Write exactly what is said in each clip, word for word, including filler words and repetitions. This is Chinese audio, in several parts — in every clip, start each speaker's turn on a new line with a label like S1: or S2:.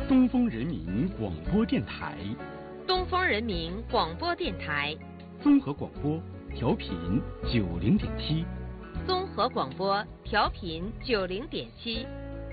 S1: 东风人民广播电台，
S2: 东风人民广播电台，
S1: 综合广播，调频九零点七，
S2: 综合广播调频九零点七。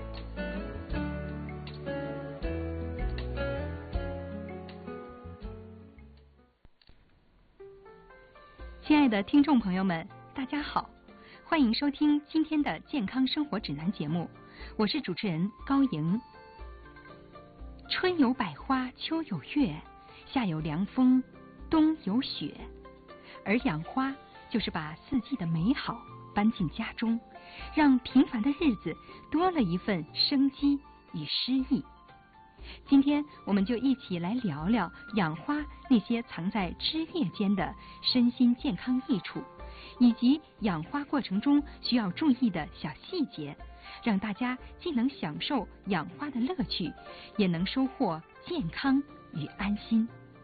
S3: 亲爱的听众朋友们，大家好，欢迎收听今天的健康生活指南节目，我是主持人高莹。春有百花，秋有月，夏有凉风，冬有雪。而养花就是把四季的美好搬进家中，让平凡的日子多了一份生机与诗意。今天我们就一起来聊聊养花那些藏在枝叶间的身心健康益处，以及养花过程中需要注意的小细节，让大家既能享受养花的乐趣，也能收获健康与安心。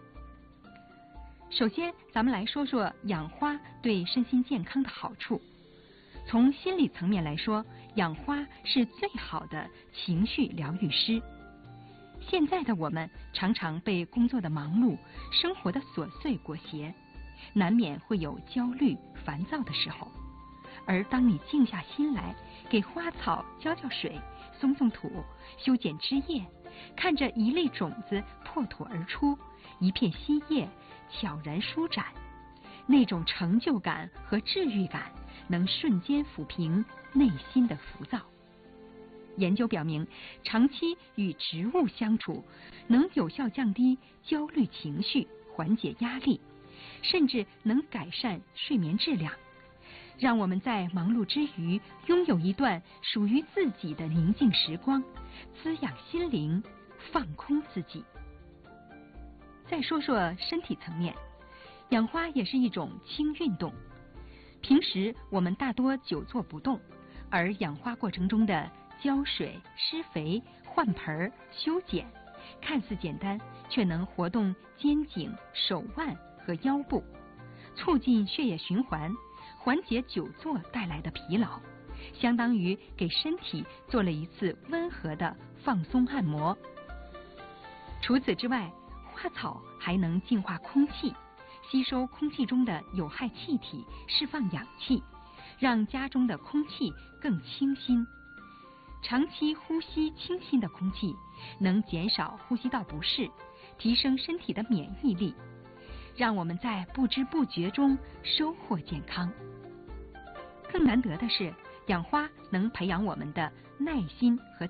S3: 首先，咱们来说说养花对身心健康的好处。从心理层面来说，养花是最好的情绪疗愈师。现在的我们常常被工作的忙碌、生活的琐碎裹挟，难免会有焦虑、烦躁的时候。而当你静下心来，给花草浇浇水、松松土、修剪枝叶，看着一粒种子破土而出，一片新叶悄然舒展，那种成就感和治愈感能瞬间抚平内心的浮躁。研究表明，长期与植物相处能有效降低焦虑情绪，缓解压力，甚至能改善睡眠质量，让我们在忙碌之余拥有一段属于自己的宁静时光，滋养心灵，放空自己。再说说身体层面，养花也是一种轻运动。平时我们大多久坐不动，而养花过程中的浇水、施肥、换盆、修剪，看似简单，却能活动肩颈、手腕和腰部，促进血液循环，缓解久坐带来的疲劳，相当于给身体做了一次温和的放松按摩。除此之外，花草还能净化空气，吸收空气中的有害气体，释放氧气，让家中的空气更清新。长期呼吸清新的空气，能减少呼吸道不适，提升身体的免疫力，让我们在不知不觉中收获健康。更难得的是，养花能培养我们的耐心和